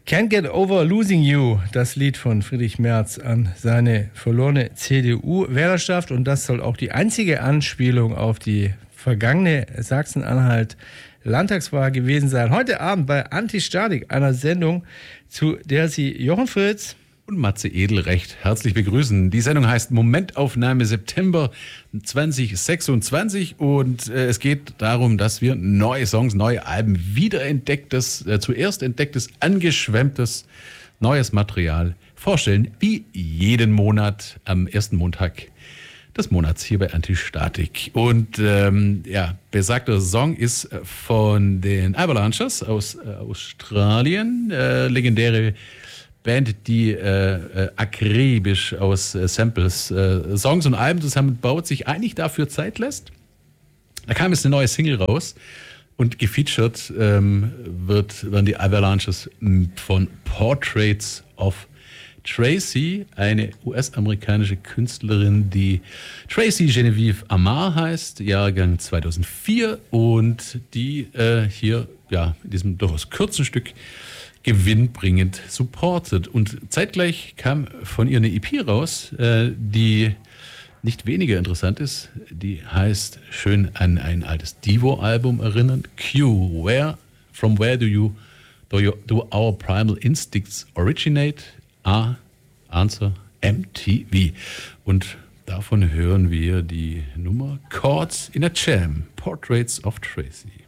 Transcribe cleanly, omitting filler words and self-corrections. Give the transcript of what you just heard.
Can't Get Over Losing You, das Lied von Friedrich Merz an seine verlorene CDU-Wählerschaft. Und das soll auch die einzige Anspielung auf die vergangene Sachsen-Anhalt-Landtagswahl gewesen sein. Heute Abend bei Anti-Statik, einer Sendung, zu der Sie Jochen Fritz und Matze Edel recht herzlich begrüßen. Die Sendung heißt Momentaufnahme September 2026 und es geht darum, dass wir neue Songs, neue Alben, wiederentdecktes, zuerst entdecktes, angeschwemmtes, neues Material vorstellen, wie jeden Monat am ersten Montag des Monats hier bei Anti-Statik. Und besagter Song ist von den Avalanches aus Australien, legendäre Band, die akribisch aus Samples Songs und Alben zusammenbaut, sich eigentlich dafür Zeit lässt. Da kam jetzt eine neue Single raus und gefeatured werden die Avalanches von Portraits of Tracy, eine US-amerikanische Künstlerin, die Tracy Genevieve Amar heißt, Jahrgang 2004 und die hier in diesem durchaus kurzen Stück gewinnbringend supportet. Und zeitgleich kam von ihr eine EP raus, die nicht weniger interessant ist. Die heißt schön an ein altes Divo-Album erinnern. Q, from where do our primal instincts originate? Answer, MTV. Und davon hören wir die Nummer Chords in a Jam, Portraits of Tracy.